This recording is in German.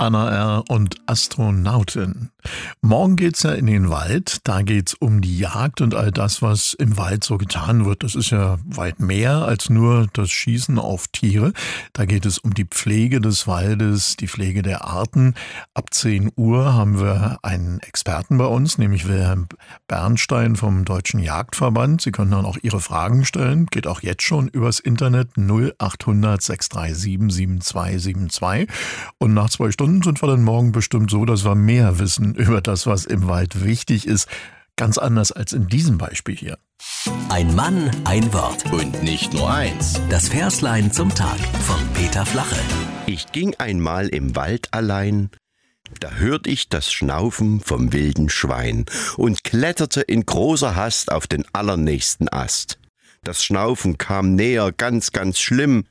Anna R. und Astronautin. Morgen geht's ja in den Wald. Da geht's um die Jagd und all das, was im Wald so getan wird. Das ist ja weit mehr als nur das Schießen auf Tiere. Da geht es um die Pflege des Waldes, die Pflege der Arten. Ab 10 Uhr haben wir einen Experten bei uns, nämlich Wilhelm Bernstein vom Deutschen Jagdverband. Sie können dann auch Ihre Fragen stellen. Geht auch jetzt schon übers Internet 0800 637 7272. Und nach 2 Stunden sind wir dann morgen bestimmt so, dass wir mehr wissen über das, was im Wald wichtig ist. Ganz anders als in diesem Beispiel hier. Ein Mann, ein Wort. Und nicht nur eins. Das Verslein zum Tag von Peter Flache. Ich ging einmal im Wald allein, da hört ich das Schnaufen vom wilden Schwein und kletterte in großer Hast auf den allernächsten Ast. Das Schnaufen kam näher, ganz, ganz schlimm.